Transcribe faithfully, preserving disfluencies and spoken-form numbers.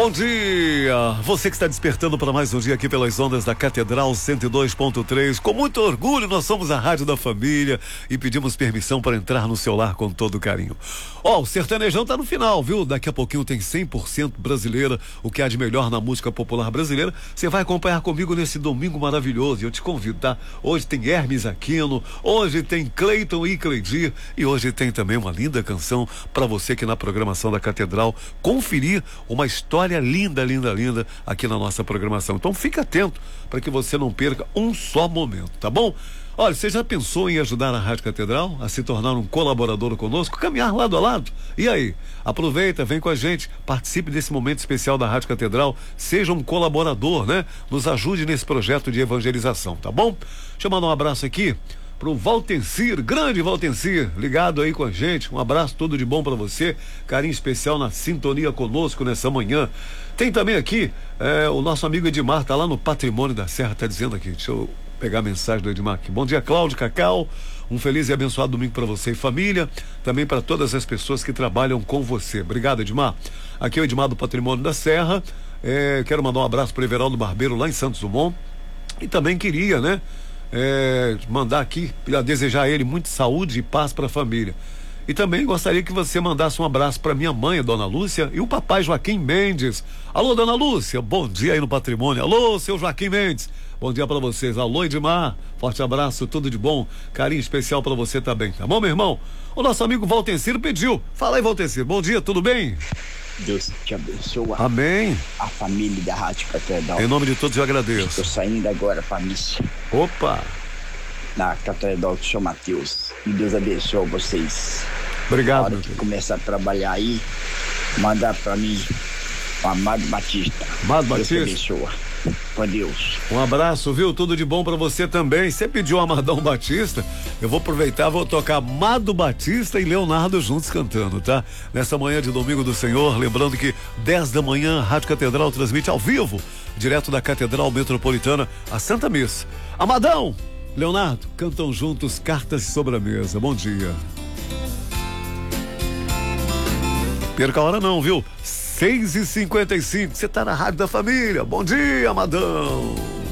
Bom dia! Você que está despertando para mais um dia aqui pelas ondas da Catedral cento e dois ponto três. Com muito orgulho, nós somos a Rádio da Família e pedimos permissão para entrar no seu lar com todo carinho. Ó, oh, o sertanejão tá no final, viu? Daqui a pouquinho tem cem por cento brasileira, o que há de melhor na música popular brasileira. Você vai acompanhar comigo nesse domingo maravilhoso e eu te convido, tá? Hoje tem Hermes Aquino, hoje tem Cleiton e Cleidir e hoje tem também uma linda canção para você que na programação da Catedral conferir uma história linda, linda, linda aqui na nossa programação. Então fica atento para que você não perca um só momento, tá bom? Olha, você já pensou em ajudar a Rádio Catedral a se tornar um colaborador conosco, caminhar lado a lado? E aí? Aproveita, vem com a gente, participe desse momento especial da Rádio Catedral, seja um colaborador, né? Nos ajude nesse projeto de evangelização, tá bom? Deixa eu mandar um abraço aqui pro Valtencir, grande Valtencir, ligado aí com a gente. Um abraço, tudo de bom para você, carinho especial na sintonia conosco nessa manhã. Tem também aqui é, o nosso amigo Edmar, tá lá no Patrimônio da Serra, tá dizendo aqui, deixa eu pegar a mensagem do Edmar aqui. Bom dia, Cláudio, Cacau, um feliz e abençoado domingo para você e família, também para todas as pessoas que trabalham com você. Obrigado, Edmar. Aqui é o Edmar do Patrimônio da Serra. É, quero mandar um abraço para o Everaldo Barbeiro lá em Santos Dumont e também queria, né, É, mandar aqui, a desejar a ele muita saúde e paz para a família. E também gostaria que você mandasse um abraço para minha mãe, a dona Lúcia, e o papai Joaquim Mendes. Alô, dona Lúcia, bom dia aí no Patrimônio. Alô, seu Joaquim Mendes, bom dia para vocês. Alô, Edmar, forte abraço, tudo de bom, carinho especial para você também, tá bom, meu irmão? O nosso amigo Valtencir pediu. Fala aí, Valtencir, bom dia, tudo bem? Deus te abençoe. Amém. A família da Rádio Catedral. Em nome de todos eu agradeço. Estou saindo agora para a missa. Opa! Na Catedral do São Mateus. E Deus abençoe vocês. Obrigado. Na hora que começar a trabalhar aí, mandar para mim o Amado Batista. Amado Deus Batista. te abençoe. Com Deus. Um abraço, viu? Tudo de bom pra você também. Você pediu Amadão Batista, eu vou aproveitar, vou tocar Amado Batista e Leonardo juntos cantando, tá? Nessa manhã de domingo do Senhor, lembrando que dez da manhã, a Rádio Catedral transmite ao vivo, direto da Catedral Metropolitana, a Santa Missa. Amadão, Leonardo, cantam juntos Cartas sobre a Mesa. Bom dia. Perca a hora não, viu? seis e cinquenta e cinco, você tá na Rádio da Família. Bom dia, Amadão.